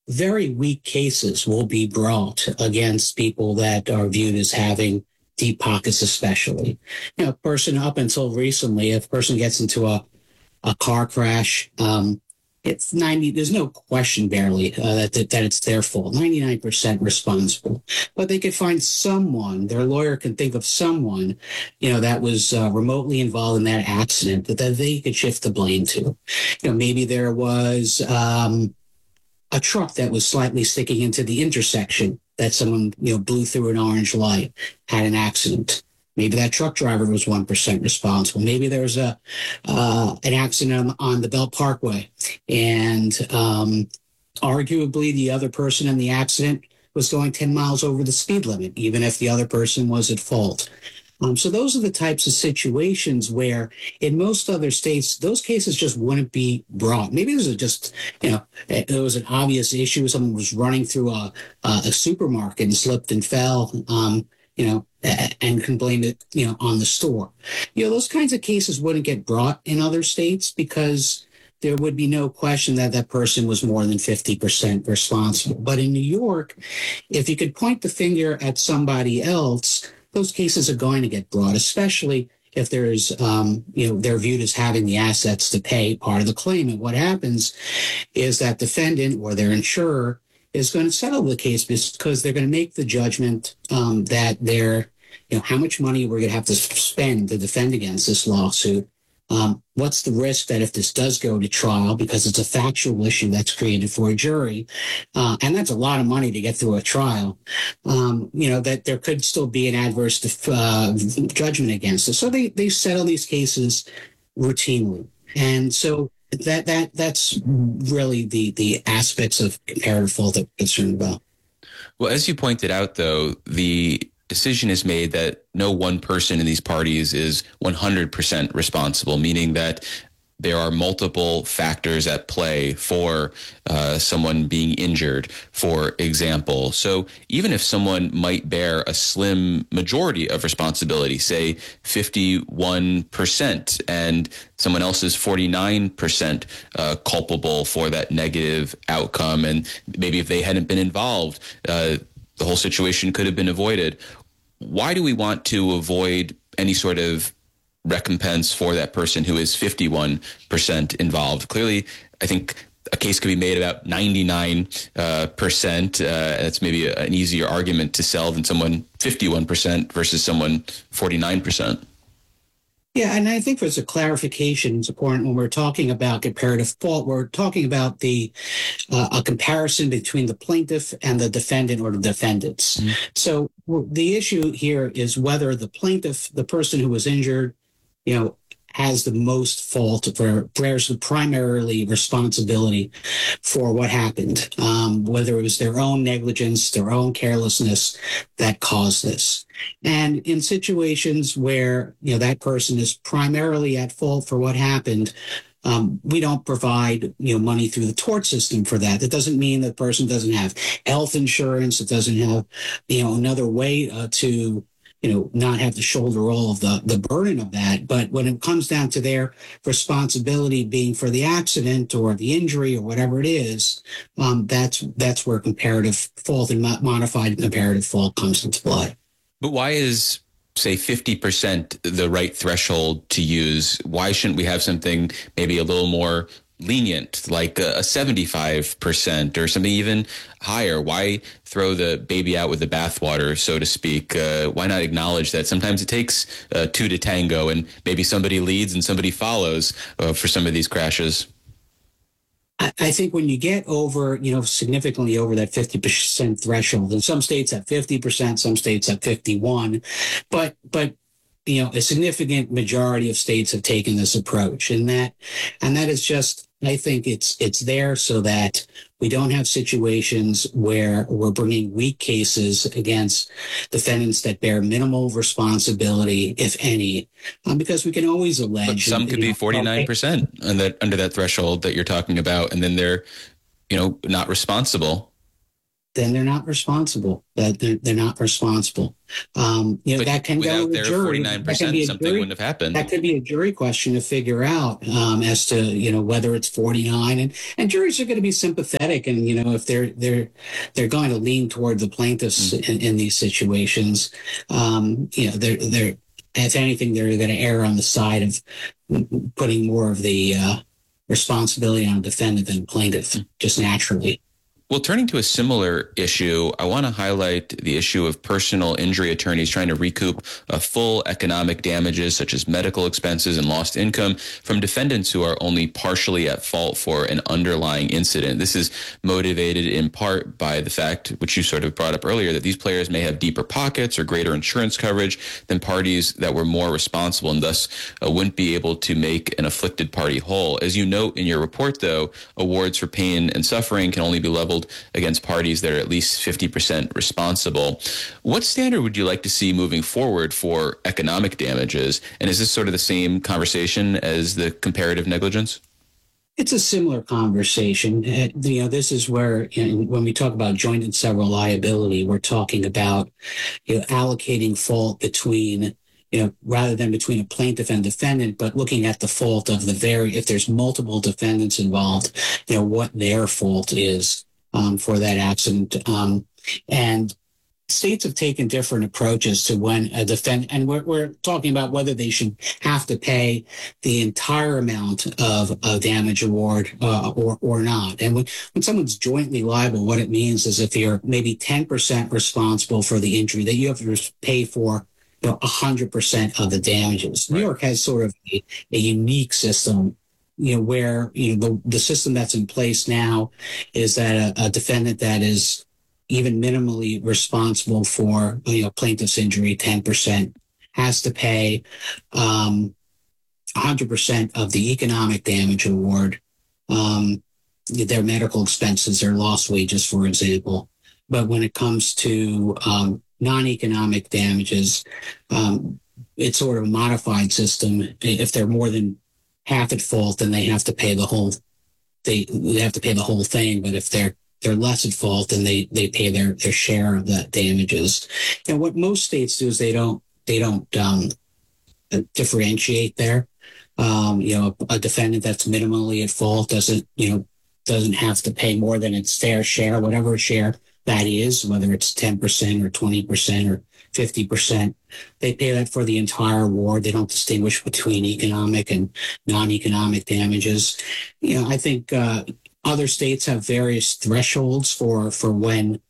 very weak cases will be brought against people that are viewed as having deep pockets, especially. A person up until recently, if a person gets into a car crash, it's 90, there's no question barely that it's their fault, 99% responsible. But they could find someone, their lawyer can think of someone, that was remotely involved in that accident that they could shift the blame to. Maybe there was a truck that was slightly sticking into the intersection that someone, blew through an orange light, had an accident. Maybe that truck driver was 1% responsible. Maybe there was an accident on the Belt Parkway, and arguably the other person in the accident was going 10 miles over the speed limit, even if the other person was at fault. So those are the types of situations where in most other states, those cases just wouldn't be brought. Maybe it was just, there was an obvious issue. Someone was running through a supermarket and slipped and fell, and can blame it, on the store. Those kinds of cases wouldn't get brought in other states because there would be no question that that person was more than 50% responsible. But in New York, if you could point the finger at somebody else, those cases are going to get brought, especially if there's, they're viewed as having the assets to pay part of the claim. And what happens is that defendant or their insurer is going to settle the case because they're going to make the judgment that they're, how much money we're going to have to spend to defend against this lawsuit. What's the risk that if this does go to trial, because it's a factual issue that's created for a jury, and that's a lot of money to get through a trial, that there could still be an adverse judgment against it. So they settle these cases routinely. And so that's really the aspects of comparative fault that we're concerned about. Well, as you pointed out, though, the decision is made that no one person in these parties is 100% responsible, meaning that there are multiple factors at play for someone being injured, for example. So even if someone might bear a slim majority of responsibility, say 51%, and someone else is 49% culpable for that negative outcome, and maybe if they hadn't been involved, the whole situation could have been avoided. Why do we want to avoid any sort of recompense for that person who is 51% involved? Clearly, I think a case could be made about 99%. That's maybe an easier argument to sell than someone 51% versus someone 49%. Yeah, and I think there's a clarification it's important when we're talking about comparative fault. We're talking about a comparison between the plaintiff and the defendant or the defendants. Mm-hmm. So the issue here is whether the plaintiff, the person who was injured, has the most fault or bears the primarily responsibility for what happened, whether it was their own negligence, their own carelessness that caused this. And in situations where, that person is primarily at fault for what happened, we don't provide, money through the tort system for that. That doesn't mean that person doesn't have health insurance. It doesn't have, another way to not have to shoulder all of the burden of that. But when it comes down to their responsibility being for the accident or the injury or whatever it is, that's where comparative fault and modified comparative fault comes into play. But why is, say, 50% the right threshold to use? Why shouldn't we have something maybe a little more lenient, like a 75% or something even higher? Why throw the baby out with the bathwater, so to speak? Why not acknowledge that sometimes it takes two to tango, and maybe somebody leads and somebody follows for some of these crashes? I think when you get over, significantly over that 50% threshold, and some states have 50%, some states have 51%, but a significant majority of states have taken this approach, and that is just, I think it's there so that we don't have situations where we're bringing weak cases against defendants that bear minimal responsibility, if any, because we can always allege. But some could be 49% under that threshold that you're talking about, and then they're, not responsible. then they're not responsible. They're not responsible. But that can go to a their jury. 49%, something wouldn't have happened. That could be a jury question to figure out as to whether it's 49, and juries are going to be sympathetic, and if they're going to lean toward the plaintiffs in these situations. They're if anything, they're going to err on the side of putting more of the responsibility on defendant than plaintiff, just naturally. Well, turning to a similar issue, I want to highlight the issue of personal injury attorneys trying to recoup full economic damages such as medical expenses and lost income from defendants who are only partially at fault for an underlying incident. This is motivated in part by the fact, which you sort of brought up earlier, that these players may have deeper pockets or greater insurance coverage than parties that were more responsible and thus wouldn't be able to make an afflicted party whole. As you note in your report, though, awards for pain and suffering can only be leveled against parties that are at least 50% responsible. What standard would you like to see moving forward for economic damages? And is this sort of the same conversation as the comparative negligence? It's a similar conversation. This is where, when we talk about joint and several liability, we're talking about allocating fault between rather than between a plaintiff and defendant, but looking at the fault of if there's multiple defendants involved, what their fault is for that accident. And states have taken different approaches to when a defendant, and we're talking about whether they should have to pay the entire amount of damage award or not. And when someone's jointly liable, what it means is if you're maybe 10% responsible for the injury, that you have to pay for 100% of the damages. New York has sort of a unique system, where the system that's in place now is that a defendant that is even minimally responsible for plaintiff's injury, 10%, has to pay 100% of the economic damage award, their medical expenses, their lost wages, for example. But when it comes to non-economic damages, it's sort of a modified system. If they're more than half at fault, then they have to pay the whole. They have to pay the whole thing. But if they're less at fault, then they pay their share of the damages. And what most states do is they don't differentiate there. A defendant that's minimally at fault doesn't have to pay more than its fair share, whatever share that is, whether it's 10% or 20% or 50%. They pay that for the entire award. They don't distinguish between economic and non-economic damages. I think other states have various thresholds for when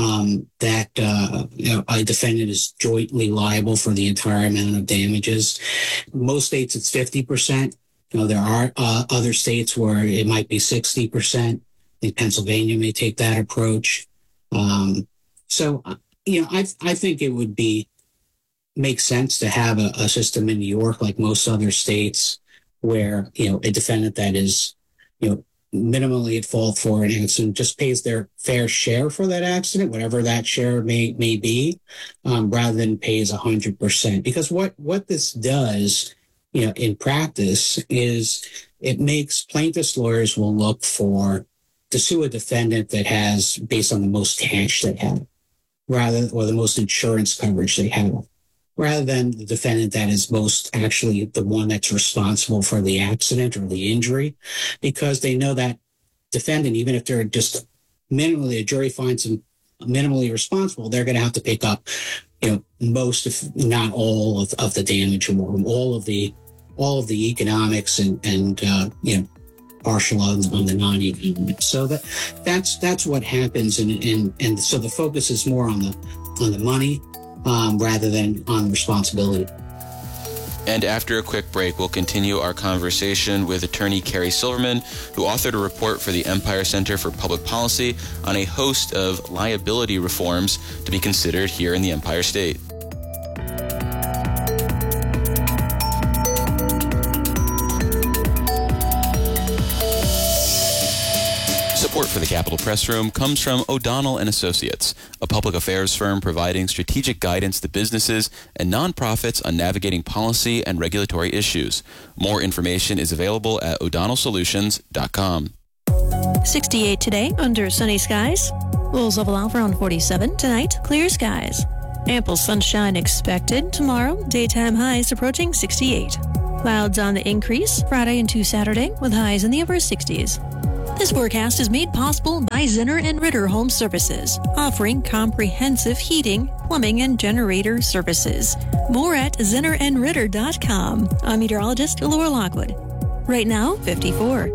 a defendant is jointly liable for the entire amount of damages. Most states it's 50%. There are other states where it might be 60%. I think Pennsylvania may take that approach. I think it would make sense to have a system in New York, like most other states, where, a defendant that is, minimally at fault for an accident just pays their fair share for that accident, whatever that share may be, rather than pays 100%. Because what this does, in practice is it makes plaintiffs' lawyers will look to sue a defendant that has, based on the most cash they have, or the most insurance coverage they have, rather than the defendant that is most actually the one that's responsible for the accident or the injury, because they know that defendant, even if they're just minimally, a jury finds them minimally responsible, they're going to have to pick up, most, if not all, of the damage award, all of the economics and partial on the non-economic. So that's what happens, and so the focus is more on the money rather than on responsibility. And after a quick break, we'll continue our conversation with attorney Carrie Silverman, who authored a report for the Empire Center for Public Policy on a host of liability reforms to be considered here in the Empire State. Support for the Capitol Press Room comes from O'Donnell & Associates, a public affairs firm providing strategic guidance to businesses and nonprofits on navigating policy and regulatory issues. More information is available at o'donnellsolutions.com. 68 today under sunny skies. We'll level out around 47 tonight. Clear skies. Ample sunshine expected tomorrow. Daytime highs approaching 68. Clouds on the increase Friday into Saturday with highs in the upper 60s. This forecast is made possible by Zinner and Ritter Home Services, offering comprehensive heating, plumbing, and generator services. More at zinnerandritter.com. I'm meteorologist Laura Lockwood. Right now, 54.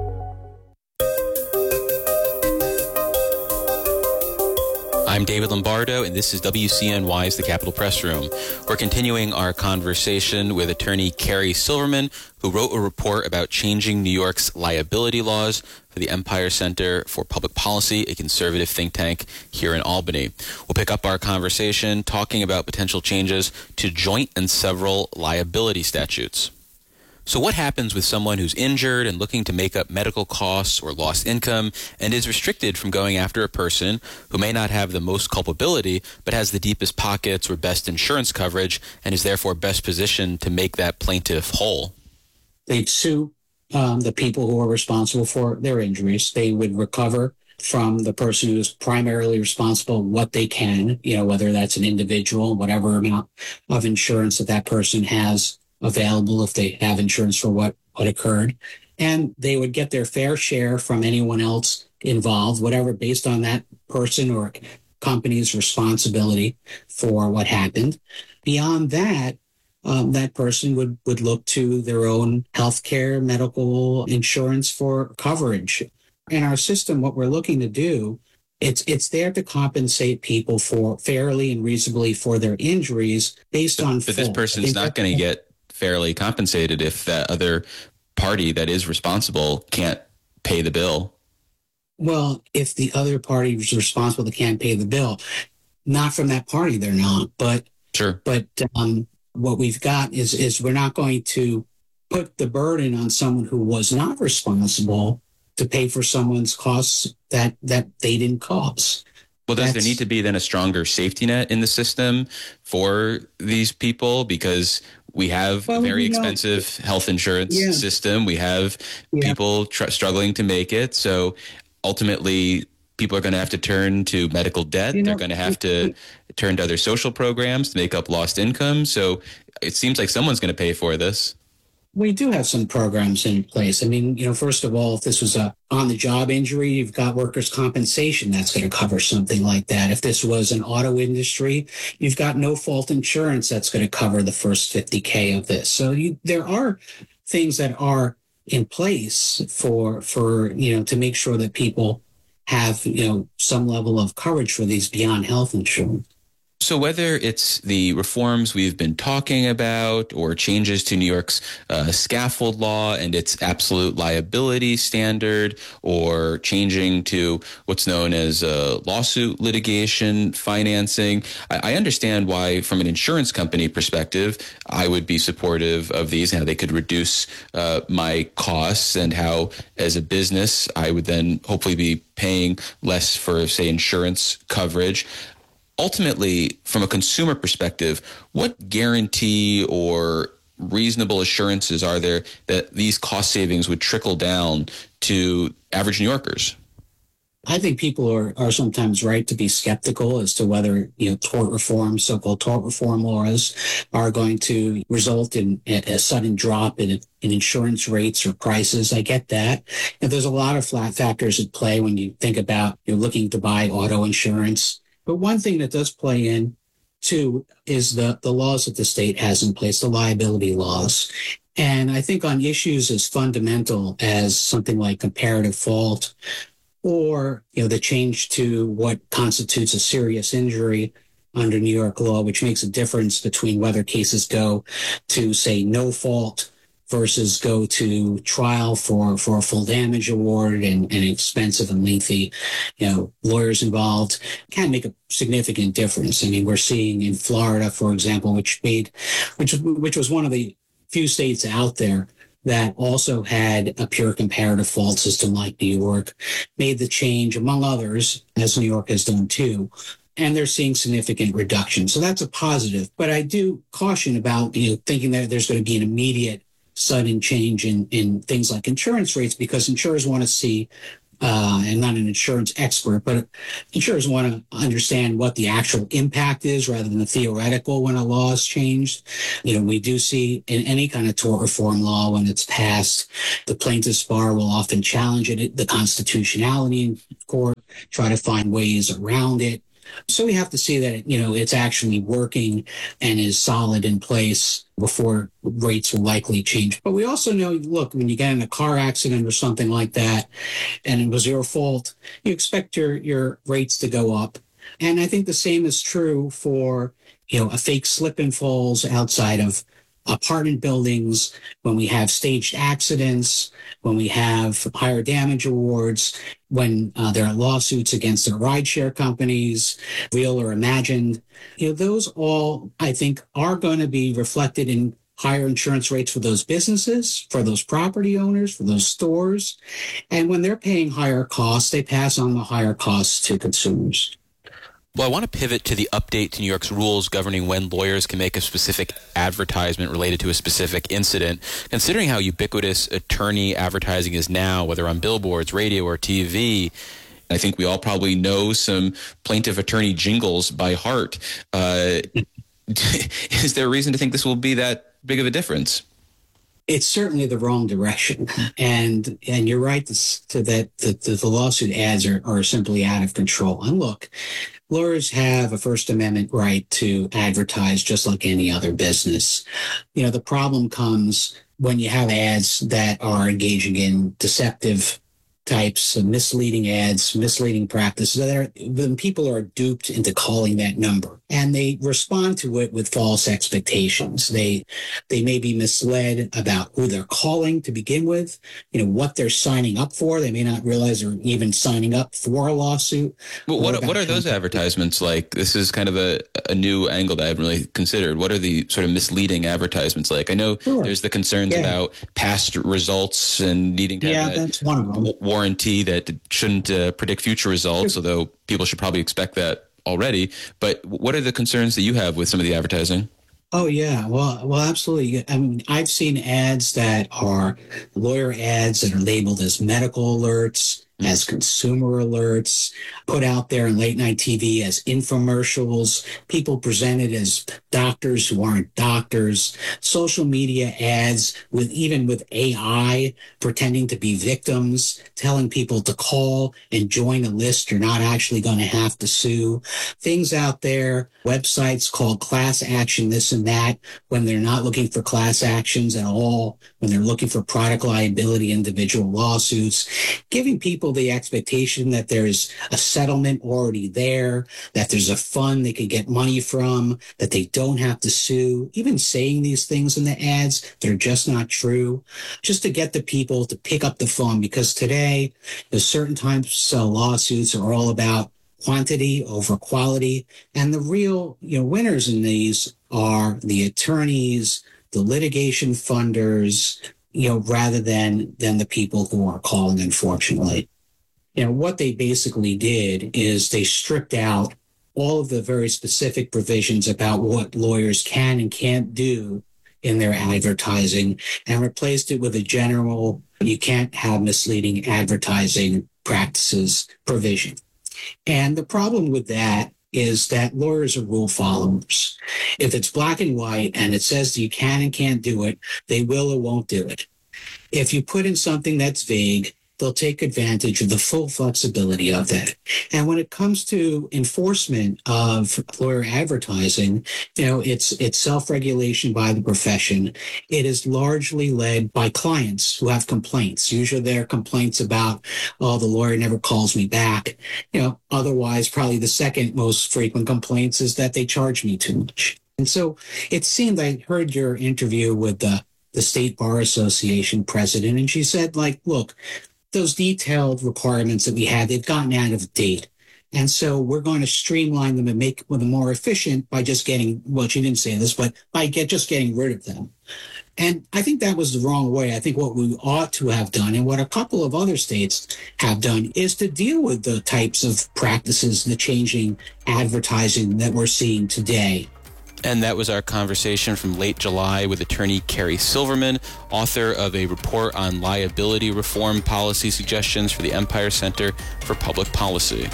I'm David Lombardo, and this is WCNY's The Capitol Press Room. We're continuing our conversation with attorney Carrie Silverman, who wrote a report about changing New York's liability laws for the Empire Center for Public Policy, a conservative think tank here in Albany. We'll pick up our conversation talking about potential changes to joint and several liability statutes. So what happens with someone who's injured and looking to make up medical costs or lost income and is restricted from going after a person who may not have the most culpability but has the deepest pockets or best insurance coverage and is therefore best positioned to make that plaintiff whole? They'd sue the people who are responsible for their injuries. They would recover from the person who is primarily responsible what they can, whether that's an individual, whatever amount of insurance that person has available if they have insurance for what occurred. And they would get their fair share from anyone else involved, whatever, based on that person or company's responsibility for what happened. Beyond that, that person would look to their own healthcare, medical insurance for coverage. In our system, what we're looking to do, it's there to compensate people for fairly and reasonably for their injuries based on But this person's not going to get fairly compensated if that other party that is responsible can't pay the bill. Well, if the other party is responsible, they can't pay the bill. Not from that party, they're not. But sure. But what we've got is we're not going to put the burden on someone who was not responsible to pay for someone's costs that they didn't cause. Well, does there need to be then a stronger safety net in the system for these people? Because we have a very expensive health insurance system. We have people struggling to make it. So ultimately, people are going to have to turn to medical debt. They're going to have to turn to other social programs to make up lost income. So it seems like someone's going to pay for this. We do have some programs in place. I mean, first of all, if this was a on-the-job injury, you've got workers' compensation that's going to cover something like that. If this was an auto industry, you've got no-fault insurance that's going to cover the first $50K of this. So there are things that are in place for to make sure that people have some level of coverage for these beyond health insurance. So whether it's the reforms we've been talking about or changes to New York's scaffold law and its absolute liability standard, or changing to what's known as lawsuit litigation financing, I understand why, from an insurance company perspective, I would be supportive of these and how they could reduce my costs, and how, as a business, I would then hopefully be paying less for, say, insurance coverage. Ultimately, from a consumer perspective, what guarantee or reasonable assurances are there that these cost savings would trickle down to average New Yorkers? I think people are sometimes right to be skeptical as to whether, tort reform, so-called tort reform laws are going to result in a sudden drop in insurance rates or prices. I get that. And there's a lot of flat factors at play when you think about you're looking to buy auto insurance. But one thing that does play in, too, is the laws that the state has in place, the liability laws. And I think on issues as fundamental as something like comparative fault, or the change to what constitutes a serious injury under New York law, which makes a difference between whether cases go to, say, no fault versus go to trial for a full damage award and expensive and lengthy, lawyers involved, can make a significant difference. I mean, we're seeing in Florida, for example, which was one of the few states out there that also had a pure comparative fault system like New York, made the change, among others, as New York has done too. And they're seeing significant reduction. So that's a positive. But I do caution about, thinking that there's going to be an immediate sudden change in things like insurance rates, because insurers want to see I'm not an insurance expert, but insurers want to understand what the actual impact is rather than the theoretical when a law is changed. We do see in any kind of tort reform law, when it's passed, the plaintiff's bar will often challenge it, the constitutionality in court, try to find ways around it. So we have to see that, it's actually working and is solid in place before rates will likely change. But we also know, look, when you get in a car accident or something like that, and it was your fault, you expect your rates to go up. And I think the same is true for, a fake slip and falls outside of apartment buildings, when we have staged accidents, when we have higher damage awards, when there are lawsuits against the rideshare companies, real or imagined. Those all, I think, are going to be reflected in higher insurance rates for those businesses, for those property owners, for those stores. And when they're paying higher costs, they pass on the higher costs to consumers. Well, I want to pivot to the update to New York's rules governing when lawyers can make a specific advertisement related to a specific incident. Considering how ubiquitous attorney advertising is now, whether on billboards, radio, or TV, I think we all probably know some plaintiff attorney jingles by heart. Is there a reason to think this will be that big of a difference? It's certainly the wrong direction. And you're right that the lawsuit ads are simply out of control. And look, lawyers have a First Amendment right to advertise just like any other business. The problem comes when you have ads that are engaging in deceptive types of misleading ads, misleading practices. Then people are duped into calling that number, and they respond to it with false expectations. They may be misled about who they're calling to begin with, what they're signing up for. They may not realize they're even signing up for a lawsuit. Well, what are those advertisements like? This is kind of a new angle that I haven't really considered. What are the sort of misleading advertisements like? I know there's the concerns about past results and needing to have that's one of them. Warranty that shouldn't predict future results, although people should probably expect that already. But what are the concerns that you have with some of the advertising? Oh, yeah. Well, absolutely. I mean, I've seen ads that are lawyer ads that are labeled as medical alerts, as consumer alerts, put out there in late night TV as infomercials, people presented as doctors who aren't doctors, social media ads even with AI pretending to be victims, telling people to call and join a list you're not actually going to have to sue. Things out there, websites called class action this and that, when they're not looking for class actions at all, when they're looking for product liability, individual lawsuits, giving people the expectation that there's a settlement already there, that there's a fund they can get money from, that they don't have to sue, even saying these things in the ads that are just not true, just to get the people to pick up the phone. Because today, there's certain types of lawsuits are all about quantity over quality. And the real winners in these are the attorneys, the litigation funders, rather than the people who are calling, unfortunately. What they basically did is they stripped out all of the very specific provisions about what lawyers can and can't do in their advertising and replaced it with a general, you can't have misleading advertising practices provision. And the problem with that is that lawyers are rule followers. If it's black and white and it says you can and can't do it, they will or won't do it. If you put in something that's vague, they'll take advantage of the full flexibility of that. And when it comes to enforcement of lawyer advertising, it's self-regulation by the profession. It is largely led by clients who have complaints. Usually they're complaints about, oh, the lawyer never calls me back. Otherwise, probably the second most frequent complaints is that they charge me too much. And so it seemed, I heard your interview with the State Bar Association president, and she said, look, those detailed requirements that we had, they've gotten out of date. And so we're going to streamline them and make them more efficient by just getting, well, she didn't say this, but by just getting rid of them. And I think that was the wrong way. I think what we ought to have done, and what a couple of other states have done, is to deal with the types of practices, the changing advertising that we're seeing today. And that was our conversation from late July with attorney Carrie Silverman, author of a report on liability reform policy suggestions for the Empire Center for Public Policy.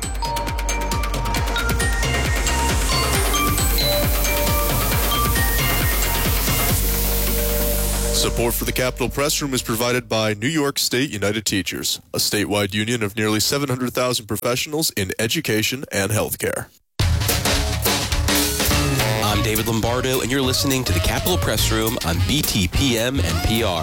Support for the Capitol Press Room is provided by New York State United Teachers, a statewide union of nearly 700,000 professionals in education and healthcare. I'm David Lombardo, and you're listening to the Capitol Press Room on BTPM NPR.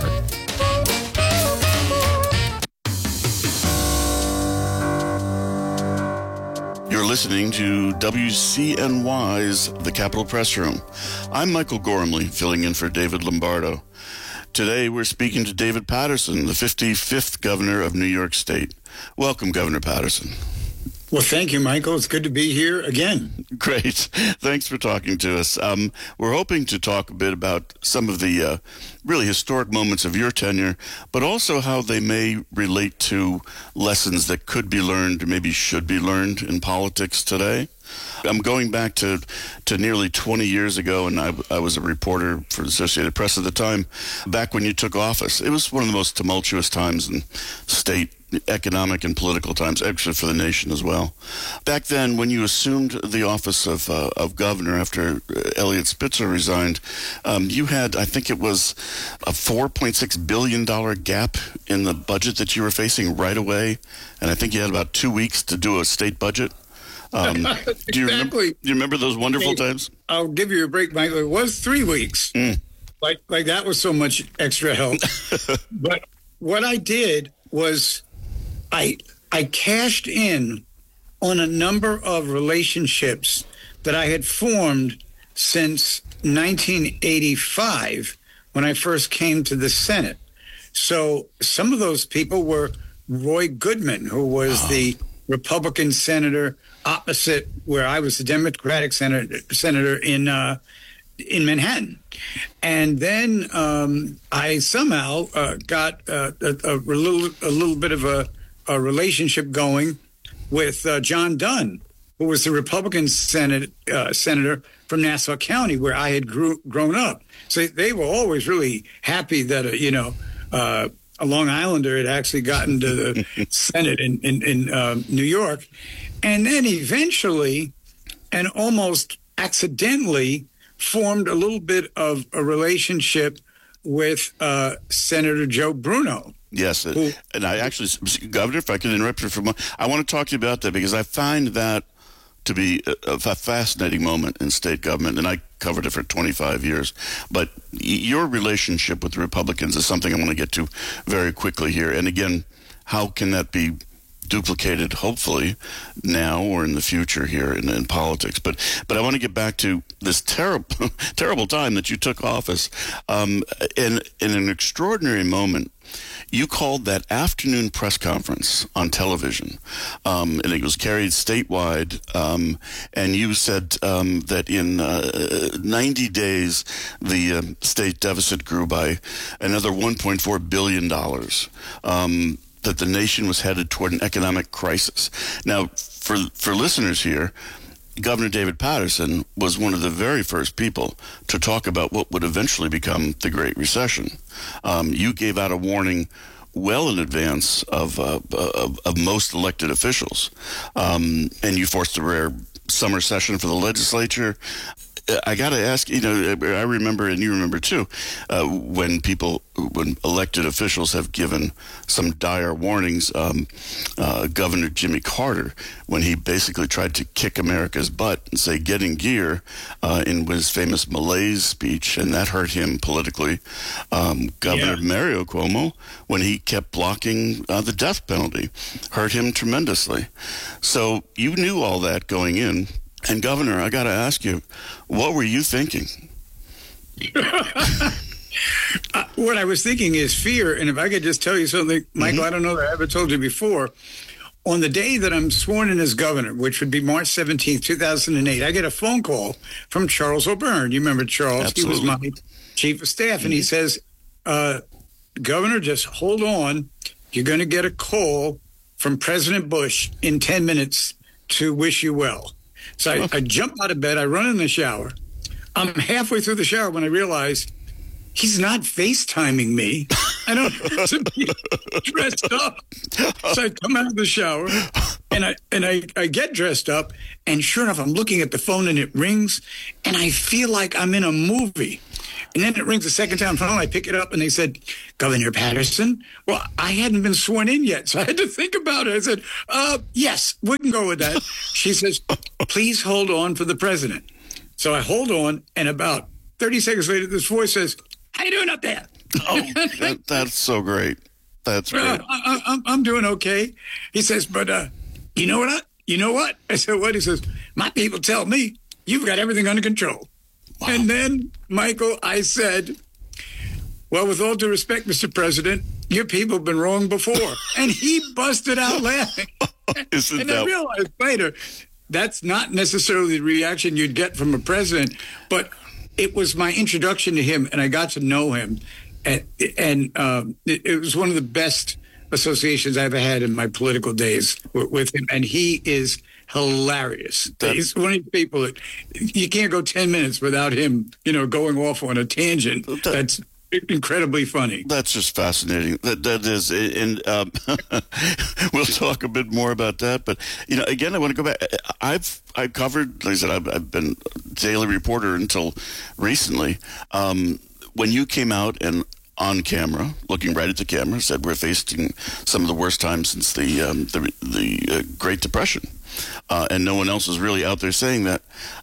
You're listening to WCNY's The Capitol Press Room. I'm Michael Gormley, filling in for David Lombardo. Today, we're speaking to David Paterson, the 55th governor of New York State. Welcome, Governor Paterson. Well, thank you, Michael. It's good to be here again. Great. Thanks for talking to us. We're hoping to talk a bit about some of the really historic moments of your tenure, but also how they may relate to lessons that could be learned, or maybe should be learned in politics today. I'm going back to nearly 20 years ago, and I was a reporter for the Associated Press at the time, back when you took office. It was one of the most tumultuous times in state economic and political times, actually for the nation as well. Back then, when you assumed the office of governor after Eliot Spitzer resigned, you had, I think it was a $4.6 billion gap in the budget that you were facing right away, and I think you had about 2 weeks to do a state budget. Do you remember those wonderful times? I'll give you a break, Michael. It was 3 weeks. Like that was so much extra help. But what I did was I cashed in on a number of relationships that I had formed since 1985 when I first came to the Senate. So some of those people were Roy Goodman, who was the Republican senator opposite where I was the Democratic senator in Manhattan. And then I somehow got a little bit of a relationship going with John Dunn, who was the Republican senator from Nassau County, where I had grown up. So they were always really happy that a Long Islander had actually gotten to the Senate in New York. And then eventually, and almost accidentally, formed a little bit of a relationship with Senator Joe Bruno. Yes, and I actually, Governor, if I could interrupt you for a moment, I want to talk to you about that because I find that to be a fascinating moment in state government, and I covered it for 25 years. But your relationship with the Republicans is something I want to get to very quickly here. And again, how can that be duplicated, hopefully, now or in the future here in politics? But I want to get back to this terrible time that you took office. In an extraordinary moment, you called that afternoon press conference on television, and it was carried statewide, and you said that in 90 days, the state deficit grew by another $1.4 billion, that the nation was headed toward an economic crisis. Now, for listeners here, Governor David Paterson was one of the very first people to talk about what would eventually become the Great Recession. You gave out a warning well in advance of most elected officials, and you forced a rare summer session for the legislature. I got to ask, I remember, and you remember too, when elected officials have given some dire warnings. Governor Jimmy Carter, when he basically tried to kick America's butt and say, get in gear, in his famous malaise speech, and that hurt him politically. Governor Mario Cuomo, when he kept blocking the death penalty, hurt him tremendously. So you knew all that going in. And Governor, I got to ask you, what were you thinking? What I was thinking is fear. And if I could just tell you something, Michael, I don't know that I ever told you before. On the day that I'm sworn in as governor, which would be March 17th, 2008, I get a phone call from Charles O'Byrne. You remember Charles? Absolutely. He was my chief of staff. And he says, Governor, just hold on. You're going to get a call from President Bush in 10 minutes to wish you well. So I jump out of bed, I run in the shower, I'm halfway through the shower when I realize he's not FaceTiming me. I don't have to be dressed up. So I come out of the shower and I get dressed up, and sure enough, I'm looking at the phone and it rings, and I feel like I'm in a movie. And then it rings the second time phone. I pick it up and they said, Governor Patterson. Well, I hadn't been sworn in yet, so I had to think about it. I said, yes, we can go with that. She says, please hold on for the president. So I hold on, and about 30 seconds later, this voice says, how you doing up there? Oh, that's so great. That's great. I'm doing okay. He says, but you know what? You know what? I said, what? He says, my people tell me you've got everything under control. Wow. And then, Michael, I said, well, with all due respect, Mr. President, your people have been wrong before. And he busted out laughing. And I realized later, that's not necessarily the reaction you'd get from a president, but it was my introduction to him, and I got to know him. And it was one of the best associations I ever had in my political days with him. And he is hilarious. He's one of the people that you can't go 10 minutes without him, going off on a tangent. That's incredibly funny. That's just fascinating. That is, and we'll talk a bit more about that. But again, I want to go back. I've covered, like I said, I've been daily reporter until recently. When you came out and on camera, looking right at the camera, said we're facing some of the worst times since the Great Depression, and no one else is really out there saying that.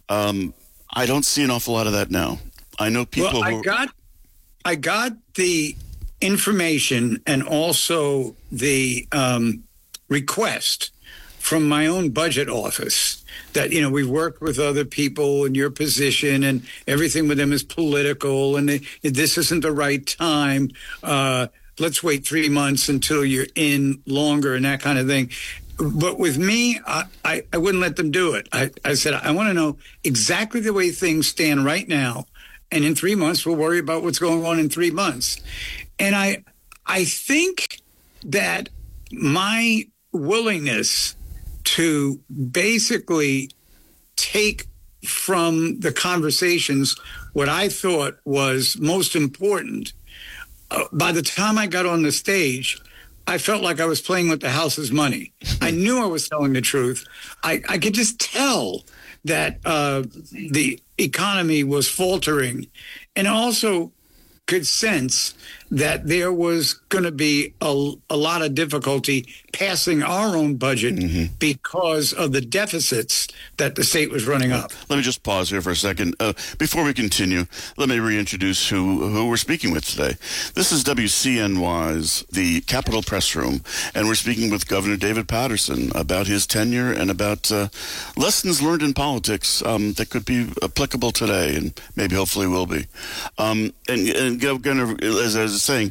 I don't see an awful lot of that now. I know people. Well, I got the information and also the request from my own budget office that, we've worked with other people in your position and everything with them is political and this isn't the right time. Let's wait 3 months until you're in longer and that kind of thing. But with me, I wouldn't let them do it. I said, I want to know exactly the way things stand right now. And in 3 months, we'll worry about what's going on in 3 months. And I think that my willingness to basically take from the conversations what I thought was most important, by the time I got on the stage, I felt like I was playing with the house's money. I knew I was telling the truth. I could just tell that the economy was faltering, and also could sense that there was going to be a lot of difficulty passing our own budget because of the deficits that the state was running up. Let me just pause here for a second. Before we continue, let me reintroduce who we're speaking with today. This is WCNY's The Capitol Press Room, and we're speaking with Governor David Paterson about his tenure and about lessons learned in politics that could be applicable today, and maybe hopefully will be. And Governor, as I was saying,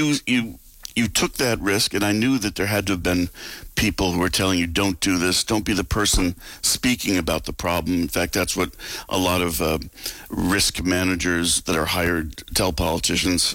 you took that risk, and I knew that there had to have been people who were telling you, don't do this, don't be the person speaking about the problem. In fact, that's what a lot of risk managers that are hired tell politicians.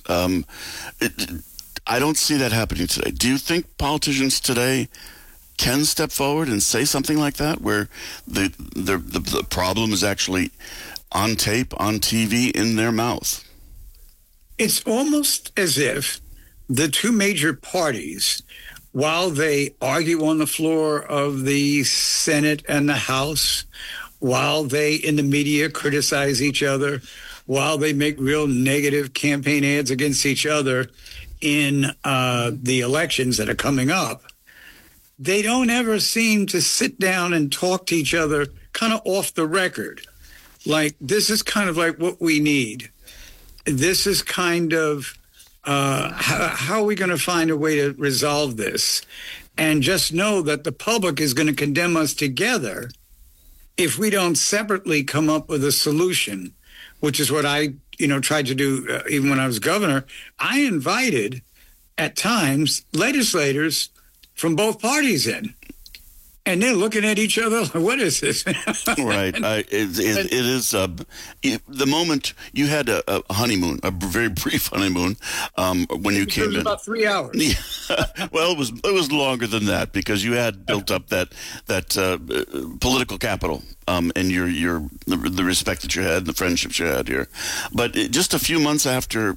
I don't see that happening today. Do you think politicians today can step forward and say something like that, where the problem is actually on tape, on TV, in their mouth? It's almost as if the two major parties, while they argue on the floor of the Senate and the House, while they in the media criticize each other, while they make real negative campaign ads against each other in the elections that are coming up, they don't ever seem to sit down and talk to each other kind of off the record. Like, this is kind of like what we need. This is kind of how are we going to find a way to resolve this? And just know that the public is going to condemn us together if we don't separately come up with a solution, which is what I, tried to do even when I was governor. I invited, at times, legislators from both parties in. And they're looking at each other. What is this? Right. It is the moment you had a honeymoon, a very brief honeymoon, when you came in. About 3 hours. Yeah. Well, it was longer than that because you had built up that political capital, and the respect that you had, and the friendships you had here. But just a few months after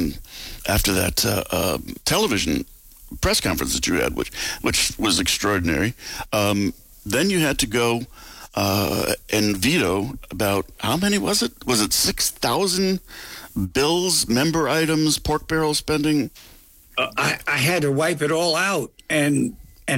that television press conference that you had, which was extraordinary. Then you had to go and veto about, how many was it? Was it 6,000 bills, member items, pork barrel spending? I had to wipe it all out, and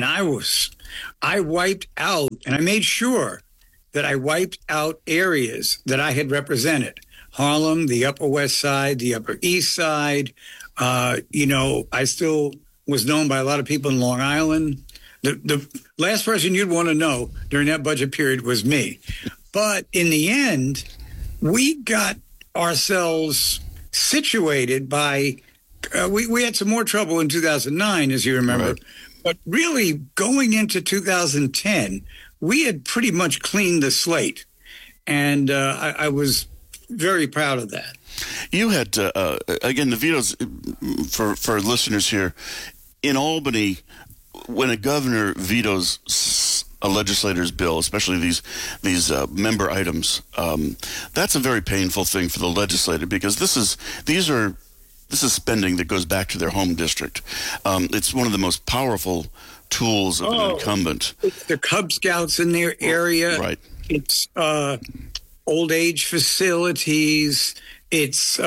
I wiped out, and I made sure that I wiped out areas that I had represented: Harlem, the Upper West Side, the Upper East Side. I still was known by a lot of people in Long Island. The last person you'd want to know during that budget period was me. But in the end, we got ourselves situated by, we had some more trouble in 2009, as you remember. Right. But really, going into 2010, we had pretty much cleaned the slate. And I was very proud of that. You had, again, the vetoes, for listeners here, in Albany, when a governor vetoes a legislator's bill, especially these member items, that's a very painful thing for the legislator, because this is spending that goes back to their home district. It's one of the most powerful tools of an incumbent. It's the Cub Scouts in their area. Right. It's old age facilities. It's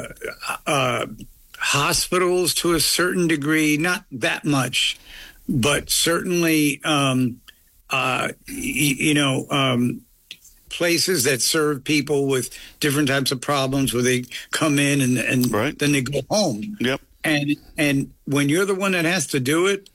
hospitals to a certain degree, not that much, but certainly, places that serve people with different types of problems, where they come in and right. Then they go home. Yep. And when you're the one that has to do it,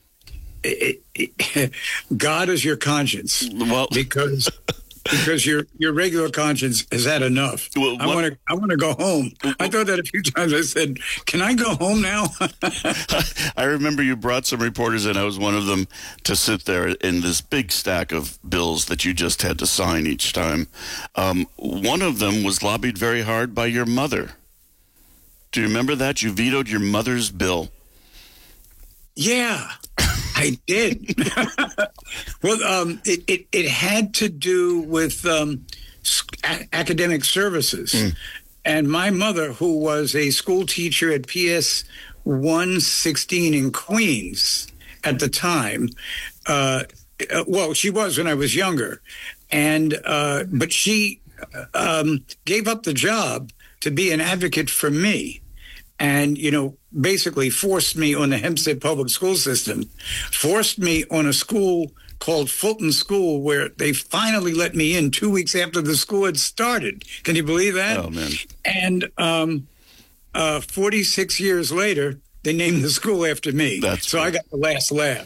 God is your conscience. Well, because your regular conscience has had enough. Well, I want to go home. I thought that a few times. I said, "Can I go home now?" I remember you brought some reporters in. I was one of them, to sit there in this big stack of bills that you just had to sign each time. One of them was lobbied very hard by your mother. Do you remember that? You vetoed your mother's bill. Yeah, I did. Well, it had to do with academic services. And my mother, who was a school teacher at PS 116 in Queens at the time, she was when I was younger, but she gave up the job to be an advocate for me. And, basically forced me on the Hempstead public school system, forced me on a school called Fulton School, where they finally let me in 2 weeks after the school had started. Can you believe that? Oh, man. And 46 years later, they named the school after me. So I got the last laugh.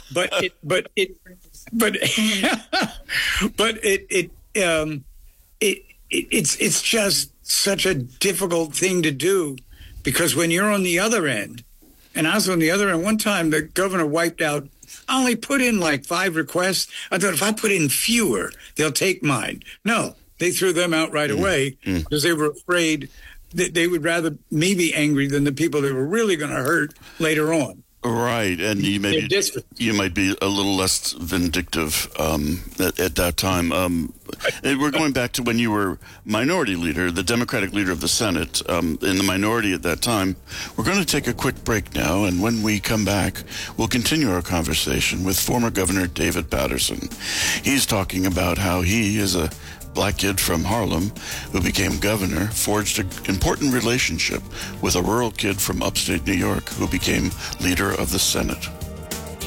It's just such a difficult thing to do. Because when you're on the other end, and I was on the other end, one time the governor wiped out, I only put in like 5 requests. I thought, if I put in fewer, they'll take mine. No, they threw them out right away because they were afraid that they would rather me be angry than the people they were really going to hurt later on. Right, and you might be a little less vindictive at that time. We're going back to when you were minority leader, the Democratic leader of the Senate, in the minority at that time. We're going to take a quick break now, and when we come back, we'll continue our conversation with former Governor David Paterson. He's talking about how he is a black kid from Harlem who became governor, forged an important relationship with a rural kid from upstate New York who became leader of the Senate.